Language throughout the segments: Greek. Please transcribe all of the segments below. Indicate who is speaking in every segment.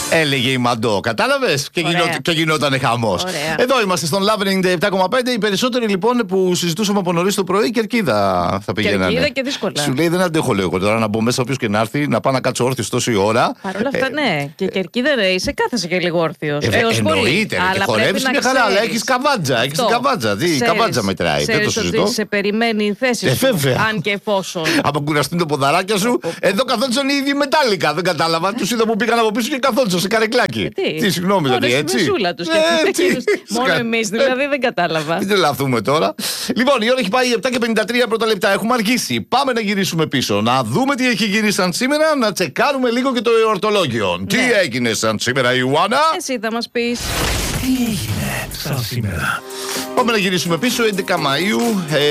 Speaker 1: Έλεγε η Μαντό. Κατάλαβες? Και γινότανε χαμός. Εδώ είμαστε στον Love 97,5. Οι περισσότεροι λοιπόν που συζητούσαμε από νωρίς το πρωί, Κερκίδα θα πηγαίνανε.
Speaker 2: Κερκίδα και δύσκολα.
Speaker 1: Σου λέει δεν αντέχω λίγο τώρα να μπω μέσα, όποιος και να έρθει, να πάω να κάτσω όρθιος τόση ώρα.
Speaker 2: Παρ' όλα αυτά, ναι. Και Κερκίδα είσαι κάθεσαι και λίγο όρθιος.
Speaker 1: Εννοείται. Και χορεύεις μια χαρά, αλλά έχεις καβάτζα. Έχεις καβάτζα. Τι καβάτζα μετράει. Δεν το συζητώ.
Speaker 2: Σε περιμένει η θέση σου. Αν και εφόσον.
Speaker 1: Από κουραστούν τα ποδαράκια σου. Εδώ καθόντουσαν οι ίδιοι μετάλλικα. Δεν κατάλαβα. Τους είδα που πήγαν από πίσω και καθόντουσαν σε καρεκλάκι. Τι συγγνώμη, δηλαδή έτσι.
Speaker 2: Μόνο εμείς δηλαδή δεν κατάλαβα.
Speaker 1: Μην τρελαθούμε τώρα. Λοιπόν, η ώρα έχει πάει 7 και 53 πρώτα λεπτά. Έχουμε αργήσει. Πάμε να γυρίσουμε πίσω. Να δούμε τι έχει γίνει σαν σήμερα. Να τσεκάρουμε λίγο και το εορτολόγιο. Τι έγινε σαν σήμερα, Ιωάννα?
Speaker 2: Εσύ θα μας πεις.
Speaker 3: Τι έγινε σαν σήμερα?
Speaker 1: Πάμε να γυρίσουμε πίσω 11 Μαΐου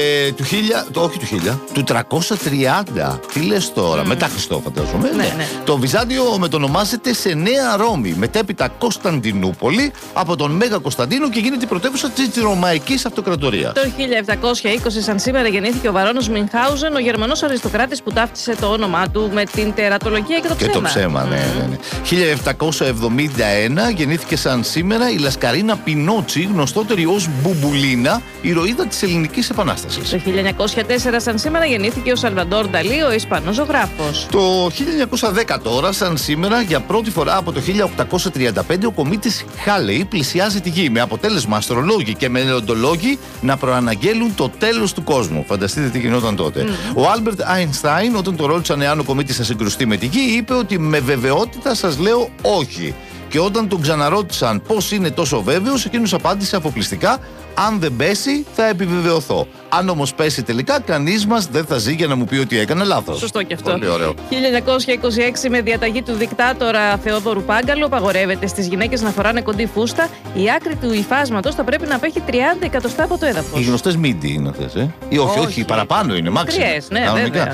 Speaker 1: του 330. Τι λες τώρα, μετά Χριστό φαντάζομαι.
Speaker 2: Ναι.
Speaker 1: Το Βυζάντιο μετονομάζεται σε Νέα Ρώμη, μετέπειτα Κωνσταντινούπολη από τον Μέγα Κωνσταντίνο και γίνεται η πρωτεύουσα της Ρωμαϊκής Αυτοκρατορίας.
Speaker 2: Το 1720 σαν σήμερα γεννήθηκε ο Βαρώνος Μινχάουζεν, ο Γερμανός αριστοκράτης που ταύτισε το όνομά του με την τερατολογία και το ψέμα.
Speaker 1: Ναι. 1771 γεννήθηκε σαν σήμερα η Λασκαρίνα Πινότσι, γνωστότερη ως Μπουμπουλίνα, ηρωίδα της Ελληνικής Επανάστασης.
Speaker 2: Το 1904 σαν σήμερα γεννήθηκε ο Σαλβαντόρ Νταλί, ο Ισπανός ζωγράφος.
Speaker 1: Το 1910 τώρα, σαν σήμερα, για πρώτη φορά από το 1835 ο κομήτης Χάλεϊ πλησιάζει τη Γη, με αποτέλεσμα αστρολόγοι και μελλοντολόγοι να προαναγγέλουν το τέλος του κόσμου. Φανταστείτε τι γινόταν τότε. Ο Άλμπερτ Άινστάιν, όταν το ρώτησαν εάν ο κομήτης θα συγκρουστεί με τη Γη, είπε ότι με βεβαιότητα σας λέω όχι. Και όταν τον ξαναρώτησαν πώς είναι τόσο βέβαιος, εκείνος απάντησε αφοπλιστικά: αν δεν πέσει, θα επιβεβαιωθώ. Αν όμως πέσει τελικά, κανείς μας δεν θα ζει για να μου πει ότι έκανε λάθος.
Speaker 2: Σωστό και αυτό.
Speaker 1: Πολύ ωραίο.
Speaker 2: 1926, με διαταγή του δικτάτορα Θεόδωρου Πάγκαλου, απαγορεύεται στις γυναίκες να φοράνε κοντή φούστα. Η άκρη του υφάσματος θα πρέπει να απέχει 30 εκατοστά από το έδαφος.
Speaker 1: Οι γνωστές μίντι είναι αυτές, Ή όχι, παραπάνω είναι, μάξι.
Speaker 2: Ναι, βέβαια.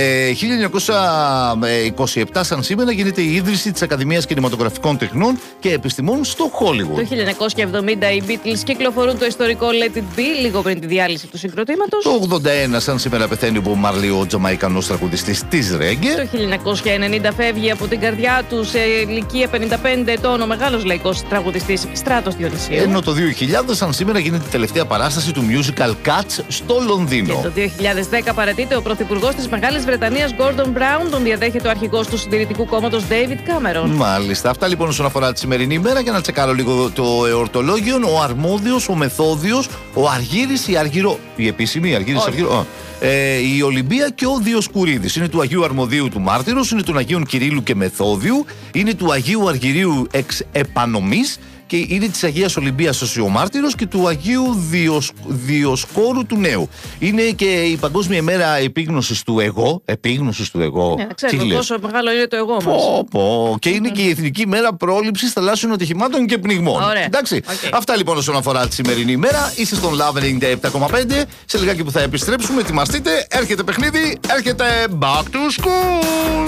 Speaker 1: 1927, σαν σήμερα, γίνεται η ίδρυση της Ακαδημίας Κινηματογραφικών Τεχνών και Επιστημών στο Hollywood.
Speaker 2: Το 1970 οι Beatles κυκλοφορούν το ιστορικό Let It Be λίγο πριν τη διάλυση του συγκροτήματος.
Speaker 1: Το 81, σαν σήμερα, πεθαίνει ο Bob Marley, ο Τζαμαϊκανός τραγουδιστής της Ρέγγε.
Speaker 2: Το 1990 φεύγει από την καρδιά του σε ηλικία 55 ετών ο μεγάλος λαϊκός τραγουδιστής Στράτος Διονυσίου.
Speaker 1: Ενώ το 2000, σαν σήμερα, γίνεται η τελευταία παράσταση του musical Cats στο Λονδίνο.
Speaker 2: Και το 2010 παραιτείται ο πρωθυπουργός της Μεγάλης Βρετανίας Gordon Brown, τον διαδέχεται ο αρχηγός του Συντηρητικού Κόμματος David Cameron.
Speaker 1: Μάλιστα. Αυτά λοιπόν όσον αφορά τη σημερινή ημέρα. Για να τσεκάρω λίγο το εορτολόγιο, ο αρμόδιος, ο μεθόδιος, ο Αργύρης, η επίσημη Αργύρης, η Ολυμπία και ο Διοσκουρίδης. Είναι του Αγίου Αρμοδίου του Μάρτυρος, είναι του Αγίων Κυρίλλου και Μεθόδιου, είναι του Αγίου Αργυρίου εξ Επανομής και είναι της Αγίας Ολυμπίας ως ο Μάρτυρος και του Αγίου Διοσκόρου του Νέου. Είναι και η Παγκόσμια ημέρα επίγνωσης του εγώ. Επίγνωσης του εγώ.
Speaker 2: Ναι, ξέρουμε πόσο μεγάλο είναι το εγώ μας.
Speaker 1: Και είναι και η Εθνική ημέρα πρόληψης θαλάσσιων ατυχημάτων και πνιγμών.
Speaker 2: Ωραία.
Speaker 1: Εντάξει. Αυτά λοιπόν όσον αφορά τη σημερινή ημέρα. Είστε στον Love 97,5. Σε λιγάκι που θα επιστρέψουμε, ετοιμαστείτε. Έρχεται παιχνίδι, έρχεται Back to School.